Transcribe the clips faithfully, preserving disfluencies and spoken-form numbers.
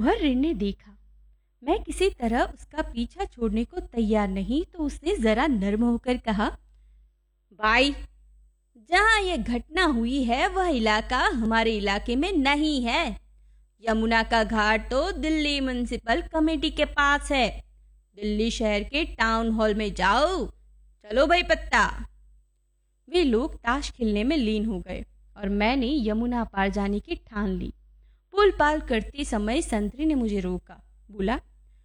वह ऋण ने देखा मैं किसी तरह उसका पीछा छोड़ने को तैयार नहीं तो उसने जरा नर्म होकर कहा, भाई, जहां यह घटना हुई है वह इलाका हमारे इलाके में नहीं है। यमुना का घाट तो दिल्ली म्युनिसिपल कमेटी के पास है। दिल्ली शहर के टाउन हॉल में जाओ। चलो भाई पत्ता। वे लोग ताश खेलने में लीन हो गए और मैंने यमुना पार जाने की ठान ली। पुल पार करते समय संतरी ने मुझे रोका। बोला,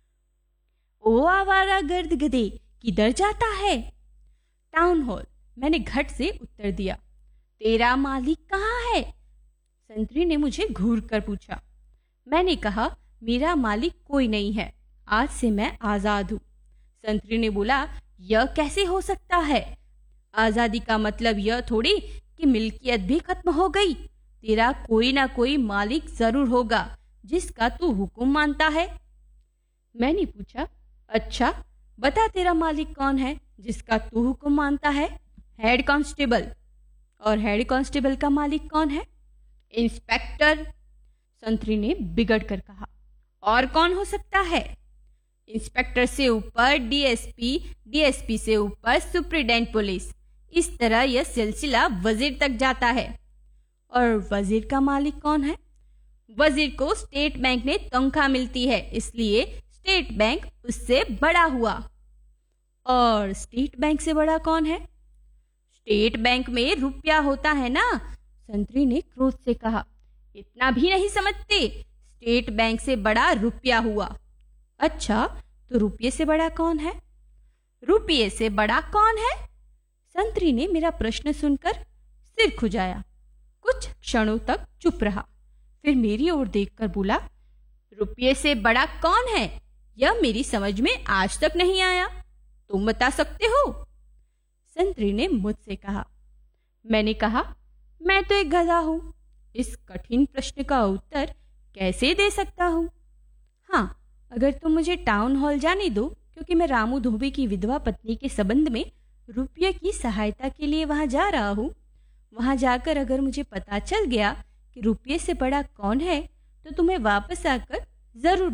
ओ आवारा गर्द गधे, किधर जाता है? टाउन हॉल, मैंने घट से उत्तर दिया। तेरा मालिक कहाँ है? संतरी ने मुझे घूर कर पूछा। मैंने कहा, मेरा मालिक कोई नहीं है, आज से मैं आजाद हूं। संतरी ने बोला, यह कैसे हो सकता है? आजादी का मतलब यह थोड़ी कि मिल्कियत भी खत्म हो गई। तेरा कोई ना कोई मालिक जरूर होगा जिसका तू हुक्म मानता है। मैंने पूछा, अच्छा बता, तेरा मालिक कौन है जिसका तू हुक्म मानता है? Head constable. और हेड कांस्टेबल का मालिक कौन है? इंस्पेक्टर। संतरी ने बिगड़ कर कहा, और कौन हो सकता है? इंस्पेक्टर से ऊपर डीएसपी, डीएसपी से ऊपर सुप्रिटेंडेंट पुलिस। इस तरह यह सिलसिला वजीर तक जाता है। और वजीर का मालिक कौन है? वजीर को स्टेट बैंक में तनख्वाह मिलती है, इसलिए स्टेट बैंक उससे बड़ा हुआ। और स्टेट बैंक से बड़ा कौन है? स्टेट बैंक में रुपया होता है ना। संतरी ने क्रोध से कहा, इतना भी नहीं समझते? स्टेट बैंक से बड़ा रुपया हुआ। अच्छा, तो रुपये से बड़ा कौन है? रुपये से बड़ा कौन है? संतरी ने मेरा प्रश्न सुनकर सिर खुजाया। कुछ क्षणों तक चुप रहा, फिर मेरी ओर देखकर बोला, रुपये से बड़ा कौन है? यह मेरी समझ में आज तक नहीं आया। तुम बता सकते हो? संतरी ने मुझसे कहा। मैंने कहा, मैं तो एक गधा हूं, इस कठिन प्रश्न का उत्तर कैसे दे सकता हूं? हाँ, अगर तुम मुझे टाउन हॉल जाने दो, क्योंकि मैं रामू धोबी की विधवा पत्नी के संबंध में रुपये की सहायता के लिए वहां जा रहा हूँ। वहां जाकर अगर मुझे पता चल गया कि रुपये से बड़ा कौन है, तो तुम्हें वापस आकर जरूर